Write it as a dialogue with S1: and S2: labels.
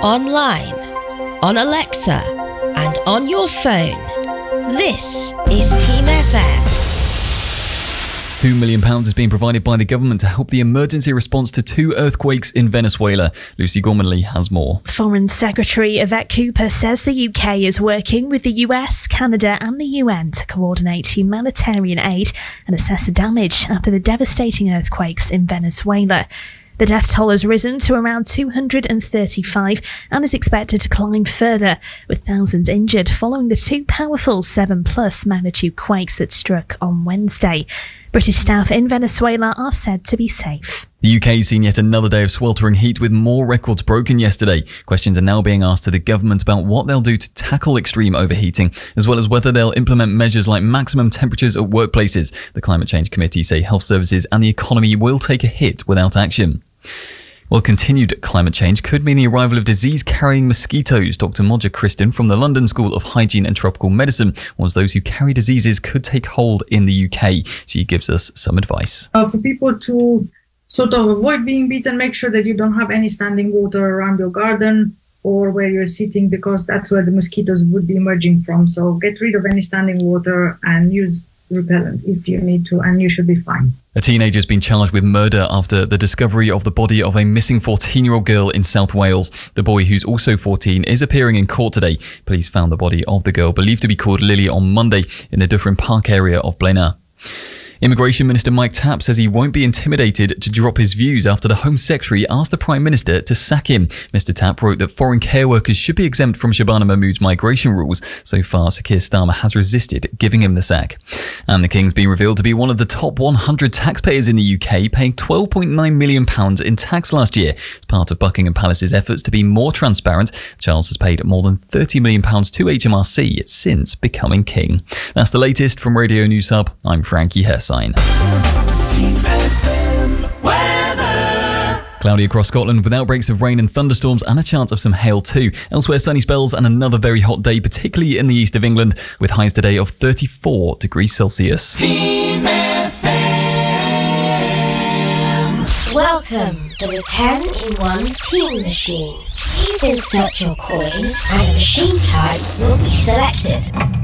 S1: online, on Alexa, and on your phone. This is Team FM.
S2: £2 million is being provided by the government to help the emergency response to 2 earthquakes in Venezuela. Lucy Gormanley has more.
S3: Foreign Secretary Yvette Cooper says the UK is working with the US, Canada and the UN to coordinate humanitarian aid and assess the damage after the devastating earthquakes in Venezuela. The death toll has risen to around 235 and is expected to climb further, with thousands injured following the 2 powerful 7+ magnitude quakes that struck on Wednesday. British staff in Venezuela are said to be safe.
S2: The UK has seen yet another day of sweltering heat with more records broken yesterday. Questions are now being asked to the government about what they'll do to tackle extreme overheating, as well as whether they'll implement measures like maximum temperatures at workplaces. The Climate Change Committee say health services and the economy will take a hit without action. Well, continued climate change could mean the arrival of disease-carrying mosquitoes. Dr. Modja Kristen from the London School of Hygiene and Tropical Medicine warns those who carry diseases could take hold in the UK. She gives us some advice.
S4: For people to sort of avoid being bitten, make sure that you don't have any standing water around your garden or where you're sitting, because that's where the mosquitoes would be emerging from. So get rid of any standing water and use repellent if you need to, and you should be fine.
S2: A teenager has been charged with murder after the discovery of the body of a missing 14-year-old girl in South Wales. The boy, who's also 14, is appearing in court today. Police found the body of the girl, believed to be called Lily, on Monday in the Dyffryn Park area of Blaenau. Immigration Minister Mike Tapp says he won't be intimidated to drop his views after the Home Secretary asked the Prime Minister to sack him. Mr Tapp wrote that foreign care workers should be exempt from Shabana Mahmood's migration rules. So far, Sir Keir Starmer has resisted giving him the sack. And the King's been revealed to be one of the top 100 taxpayers in the UK, paying £12.9 million in tax last year. As part of Buckingham Palace's efforts to be more transparent, Charles has paid more than £30 million to HMRC since becoming king. That's the latest from Radio News Hub. I'm Frankie Hersine. Cloudy across Scotland with outbreaks of rain and thunderstorms and a chance of some hail too. Elsewhere, sunny spells and another very hot day, particularly in the east of England, with highs today of 34 degrees Celsius.
S1: Team FM. Welcome to the 10-in-1 Team Machine. Please insert your coin and a machine type will be selected.